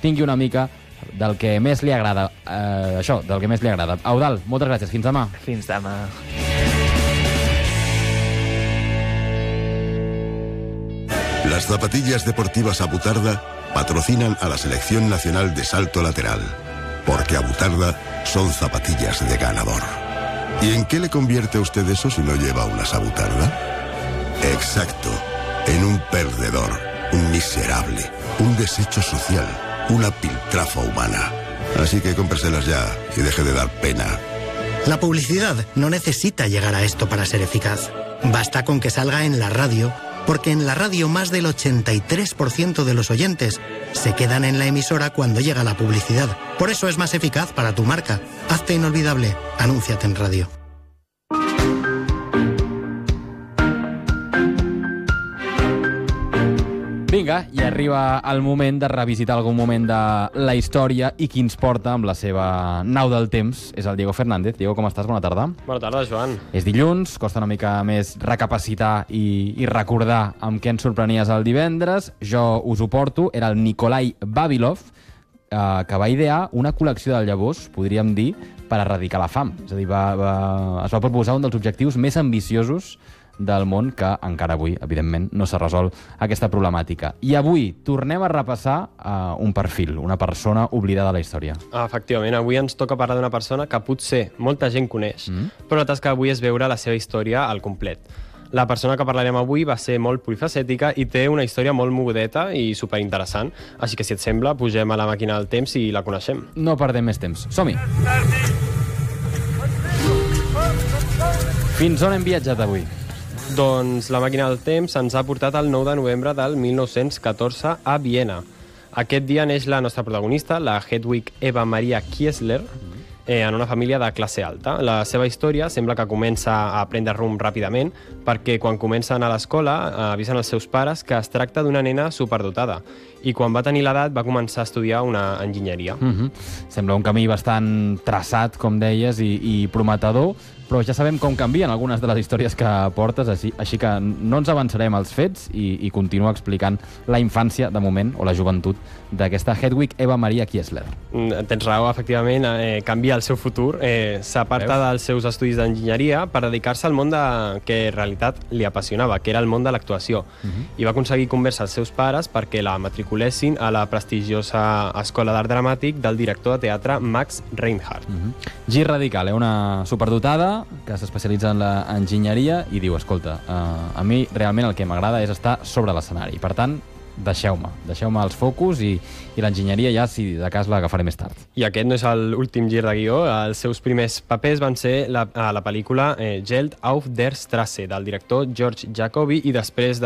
tingui una mica del que més li agrada. Això, del que més li agrada. Eudald, moltes gràcies. Fins demà. Fins demà. Las zapatillas deportivas Abutarda patrocinan a la Selección Nacional de Salto Lateral, porque Abutarda son zapatillas de ganador. ¿Y en qué le convierte a usted eso si no lleva unas Abutarda? Exacto, en un perdedor, un miserable, un desecho social, una piltrafa humana. Así que cómpreselas ya y deje de dar pena. La publicidad no necesita llegar a esto para ser eficaz. Basta con que salga en la radio, porque en la radio más del 83% de los oyentes se quedan en la emisora cuando llega la publicidad. Por eso es más eficaz para tu marca. Hazte inolvidable. Anúnciate en radio. Vinga, i arriba el moment de revisitar algun moment de la història i qui ens porta amb la seva nau del temps és el Diego Fernández. Diego, com estàs? Bona tarda. Bona tarda, Joan. És dilluns, costa una mica més recapacitar i recordar amb què ens sorprenies el divendres. Jo us ho porto, era el Nikolai Vavilov, que va idear una col·lecció de llavors, podríem dir, per erradicar la fam. És a dir, es va proposar un dels objectius més ambiciosos del món, que encara avui, evidentment, no s'ha resolt aquesta problemàtica. I avui tornem a repassar un perfil, una persona oblidada de la història. Efectivament, avui ens toca parlar d'una persona que potser molta gent coneix, però la tasca d'avui és veure la seva història al complet. La persona que parlarem avui va ser molt polifacètica i té una història molt mogudeta i superinteressant. Així que, si et sembla, pugem a la màquina del temps i la coneixem. No perdem més temps. Som-hi! Fins on hem viatjat avui? Doncs la màquina del temps ens ha portat el 9 de novembre del 1914 a Viena. Aquest dia neix la nostra protagonista, la Hedwig Eva Maria Kiesler, en una família de classe alta. La seva història sembla que comença a prendre rumb ràpidament perquè quan comencen a l'escola avisen els seus pares que es tracta d'una nena superdotada i quan va tenir l'edat va començar a estudiar una enginyeria. Sembla un camí bastant traçat, com deies, i prometedor, però ja sabem com canvien algunes de les històries que portes, així que no ens avançarem als fets i continua explicant la infància, de moment, o la joventut, d'aquesta Hedwig Eva Maria Kiesler. Tens raó, efectivament, canvia el seu futur. S'aparta dels seus estudis d'enginyeria per dedicar-se al món que en realitat li apassionava, que era el món de l'actuació. I va aconseguir convèncer els seus pares perquè la matriculessin a la prestigiosa Escola d'Art Dramàtic del director de teatre Max Reinhardt. Gir radical, una superdotada que s'especialitza en l'enginyeria i diu, escolta, a mi realment el que m'agrada és estar sobre l'escenari. Per tant, deixeu-me els focus i l'enginyeria ja, si de cas, l'agafaré més tard. I aquest no és l'últim gir de guió. Els seus primers papers van ser a la pel·lícula Geld auf der Straße, del director George Jacobi, i després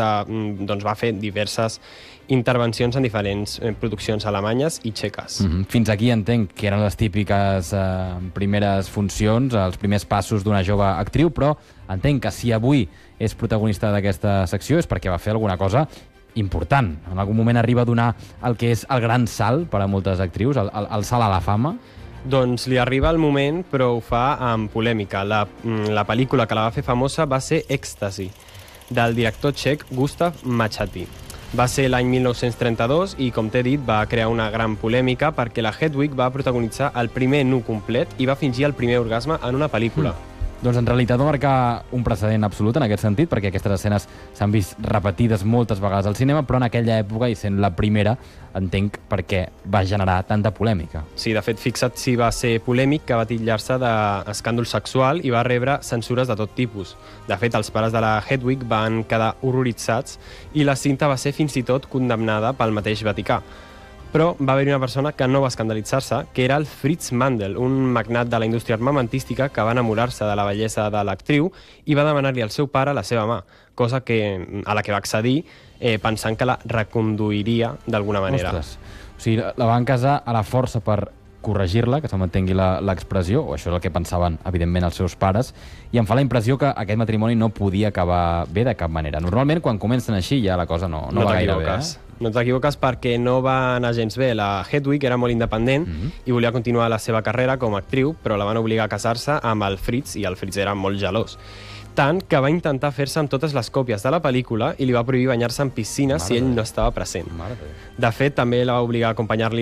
va fer diverses intervencions en diferents produccions alemanyes i txeques. Fins aquí entenc que eren les típiques primeres funcions, els primers passos d'una jove actriu, però entenc que si avui és protagonista d'aquesta secció és perquè va fer alguna cosa important. En algun moment arriba a donar el que és el gran salt per a moltes actrius, el salt a la fama. Doncs li arriba el moment, però ho fa amb polèmica. La pel·lícula que la va fer famosa va ser Èxtasi, del director txec Gustav Machati. Va ser l'any 1932 i, com t'he dit, va crear una gran polèmica perquè la Hedwig va protagonitzar el primer nu complet i va fingir el primer orgasme en una pel·lícula. Doncs en realitat va marcar un precedent absolut en aquest sentit, perquè aquestes escenes s'han vist repetides moltes vegades al cinema, però en aquella època, i sent la primera, entenc perquè va generar tanta polèmica. Sí, de fet, fixa't si va ser polèmic que va titllar-se d'escàndol sexual i va rebre censures de tot tipus. De fet, els pares de la Hedwig van quedar horroritzats i la cinta va ser fins i tot condemnada pel mateix Vaticà. Però va haver-hi una persona que no va escandalitzar-se, que era el Fritz Mandel, un magnat de la indústria armamentística que va enamorar-se de la bellesa de l'actriu i va demanar-li al seu pare la seva mà, cosa a la que va accedir pensant que la reconduiria d'alguna manera. Ostres, o sigui, la van casar a la força per corregir-la, que se m'entengui l'expressió, o això és el que pensaven, evidentment, els seus pares, i em fa la impressió que aquest matrimoni no podia acabar bé de cap manera. Normalment, quan comencen així, ja la cosa no va gaire bé. No t'equivoques perquè no va anar gens bé. La Hedwig era molt independent i volia continuar la seva carrera com a actriu, però la van obligar a casar-se amb el Fritz, i el Fritz era molt gelós. Tant que va intentar fer-se amb totes les còpies de la pel·lícula i li va prohibir banyar-se en piscina si ell no estava present. De fet, també la va obligar a acompanyar-li